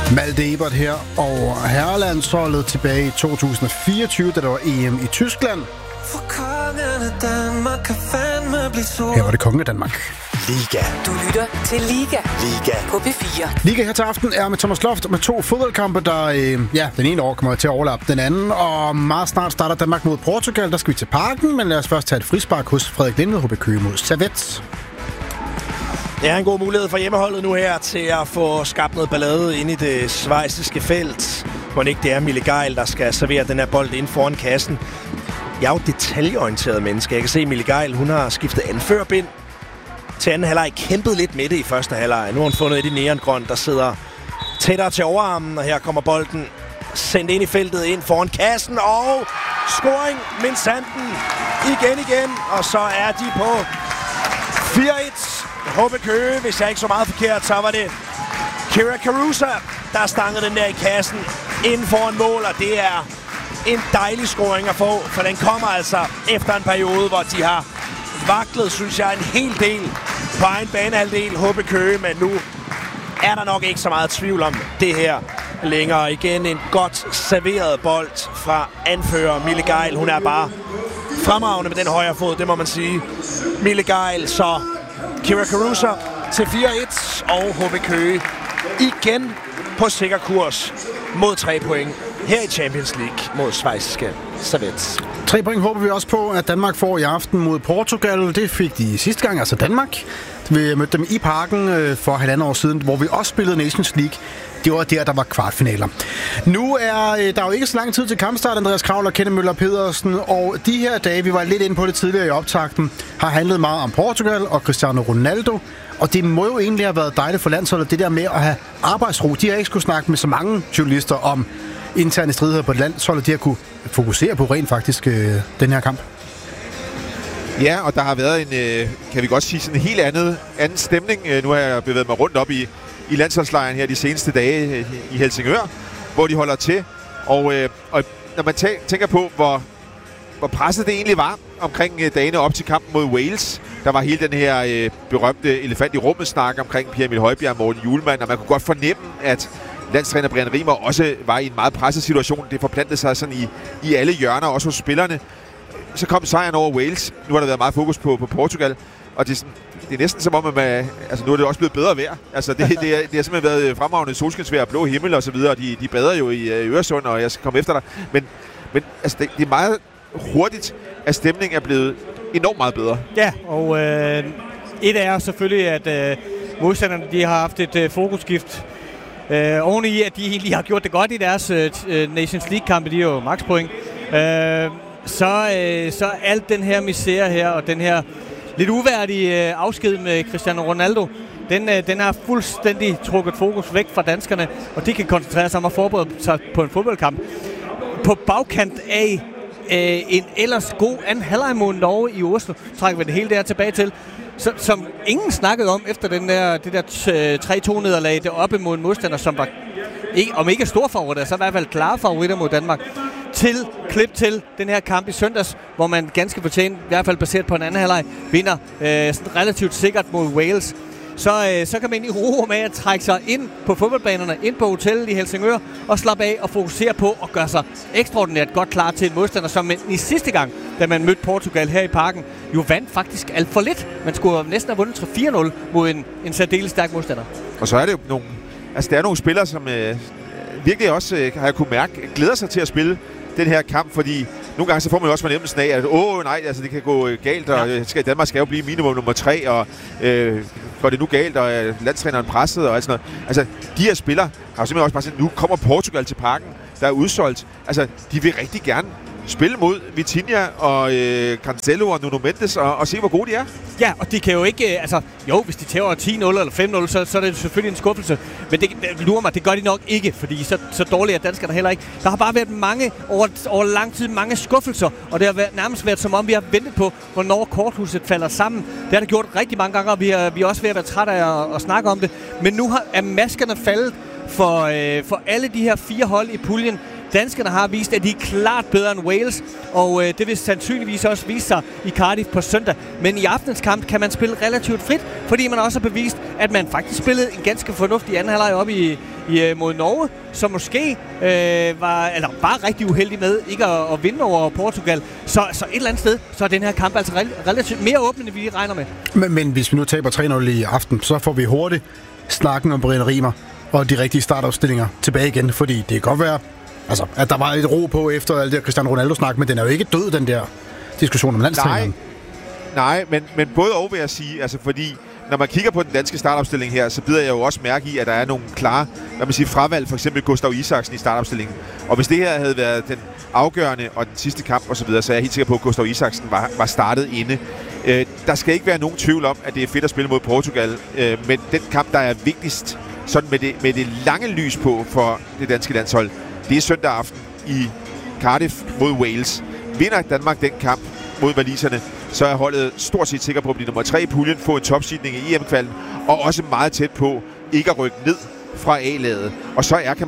Malte Ebert her, og herrelandsholdet tilbage i 2024, da der var EM i Tyskland. Her var det kongen af Danmark. Liga. Du lytter til Liga. Liga. På P4. Liga her til aften er med Thomas Loft med 2 fodboldkampe, der den ene år kommer til at overlappe den anden. Og meget snart starter Danmark mod Portugal. Der skal vi til Parken, men lad os først tage et frispark hos Frederik Linde, HB Køge mod Servette. Det er en god mulighed for hjemmeholdet nu her til at få skabt noget ballade inde i det schweiziske felt. Hvor ikke det er Mille Geil, der skal servere den her bold ind foran kassen. Jeg er jo detaljeorienteret menneske. Jeg kan se, at Mille Geil, hun har skiftet anførbind til anden halvleg. Kæmpet lidt med det i første halvleg. Nu har hun fundet et i neongrøn, der sidder tættere til overarmen. Og her kommer bolden sendt ind i feltet, ind foran kassen. Og scoring, Minsanten igen. Og så er de på 4-1. HB Køge, hvis jeg ikke så meget forkert, så var det Kira Carusa, der stangede den der i kassen inden foran mål, og det er en dejlig scoring at få, for den kommer altså efter en periode, hvor de har vaklet, synes jeg, en hel del på egen banehalvdel, HB Køge, men nu er der nok ikke så meget tvivl om det her længere. Igen en godt serveret bold fra anfører Mille Geil. Hun er bare fremragende med den højre fod, det må man sige. Mille Geil, så Kira Carusa til 4-1, og HB Køge igen på sikker kurs mod 3 point her i Champions League mod schweiziske Servette. 3 point håber vi også på, at Danmark får i aften mod Portugal. Det fik de sidste gang, altså Danmark. Vi mødte dem i Parken for 1,5 år siden, hvor vi også spillede Nations League. Det var der var kvartfinaler. Nu er der jo ikke så lang tid til kampstart, Andreas Kravl og Kenneth Møller Pedersen. Og de her dage, vi var lidt inde på det tidligere i optakten, har handlet meget om Portugal og Cristiano Ronaldo. Og det må jo egentlig have været dejligt for landsholdet, det der med at have arbejdsro. De har ikke skulle snakke med så mange journalister om interne stridigheder på et landshold, de har kunne fokusere på rent faktisk den her kamp. Ja, og der har været en, kan vi godt sige, sådan en helt anden stemning. Nu har jeg bevæget mig rundt op i landsholdslejren her de seneste dage i Helsingør, hvor de holder til. Og når man tænker på, hvor presset det egentlig var omkring dagene op til kampen mod Wales, der var hele den her berømte elefant i rummet snak omkring Pierre Emil Højbjerg og Morten Hjulmand, og man kunne godt fornemme, at landstræner Brian Rimer også var i en meget presset situation. Det forplantede sig sådan i alle hjørner, også hos spillerne. Så kom sejren over Wales. Nu har der været meget fokus på Portugal, og det er næsten som om, at nu er det også blevet bedre vejr. Altså, det har simpelthen været fremragende solskinsvejr, blå himmel og så videre, og de bader jo i Øresund, og jeg skal komme efter dig. Men altså, det er meget hurtigt, at stemningen er blevet enormt meget bedre. Ja, og et er selvfølgelig, at modstanderne de har haft et fokusskift. Oven i, at de egentlig har gjort det godt i deres Nations League-kampe, de er jo makspoint. Så alt den her misære her, og den her lidt uværdige afsked med Cristiano Ronaldo, den har fuldstændig trukket fokus væk fra danskerne, og de kan koncentrere sig om at forberede sig på en fodboldkamp. På bagkant af en ellers god anden halvleg mod Norge i Oslo, trækker vi det hele der tilbage til, som ingen snakkede om efter det der 3-2-nederlag deroppe mod en modstander, som var om ikke stor favoritter, så i hvert fald klare favoritter mod Danmark. Klip til den her kamp i søndags, hvor man ganske fortjent, i hvert fald baseret på en anden halvleg, vinder sådan relativt sikkert mod Wales. Så kan man i ro med at trække sig ind på fodboldbanerne, ind på hotellet i Helsingør, og slappe af og fokusere på at gøre sig ekstraordinært godt klar til en modstander, som i sidste gang, da man mødte Portugal her i Parken, jo vandt faktisk alt for lidt. Man skulle næsten have vundet 3-4-0 mod en særdeles stærk modstander. Og så er det jo nogle spillere, som virkelig også, har jeg kunne mærke, glæder sig til at spille den her kamp, fordi nogle gange så får man jo også fornemmelsen af, at det kan gå galt, og Danmark skal jo blive minimum nummer 3, og går det nu galt, og landstræneren presset og alt sådan noget. Altså, de her spillere har jo simpelthen også bare sagt, nu kommer Portugal til Parken, der er udsolgt. Altså, de vil rigtig gerne spille mod Vitinha og Cancelo og Nuno Mendes og se, hvor gode de er. Ja, og de kan jo ikke... hvis de tager 10-0 eller 5-0, så er det selvfølgelig en skuffelse. Men det lurer mig, det gør de nok ikke, fordi så dårlige er danskerne heller ikke. Der har bare været mange, over lang tid, mange skuffelser, og det har nærmest været som om, vi har ventet på, hvornår korthuset falder sammen. Det har det gjort rigtig mange gange, og vi er også ved at være trætte af at snakke om det. Men nu er maskerne faldet for alle de her 4 hold i puljen. Danskerne har vist, at de er klart bedre end Wales, og det vil sandsynligvis også vise sig i Cardiff på søndag. Men i aftens kamp kan man spille relativt frit, fordi man også har bevist, at man faktisk spillede en ganske fornuftig anden halvleg op mod Norge, som måske var rigtig uheldig med ikke at vinde over Portugal. Så et eller andet sted, så er den her kamp altså relativt mere åbne, end vi regner med. Men hvis vi nu taber 3-0 i aften, så får vi hurtigt snakken om Brian Riemer og de rigtige startopstillinger tilbage igen, fordi det kan godt være, altså, at der var et ro på efter alt det Cristiano Ronaldo-snak, men den er jo ikke død, den der diskussion om landstræneren. Nej, men både og vil jeg sige, altså fordi når man kigger på den danske startopstilling her, så bider jeg jo også mærke i, at der er nogle klare, fravalg, for eksempel Gustav Isaksen i startopstillingen. Og hvis det her havde været den afgørende og den sidste kamp osv., så er jeg helt sikker på, at Gustav Isaksen var startet inde. Der skal ikke være nogen tvivl om, at det er fedt at spille mod Portugal, men den kamp, der er vigtigst sådan med det lange lys på for det danske landshold, det er søndag aften i Cardiff mod Wales. Vinder Danmark den kamp mod waliserne, så er holdet stort set sikker på at blive nummer 3 i puljen, få en topseedning i EM-kvalden, og også meget tæt på ikke at rykke ned fra A-laget. Og så kan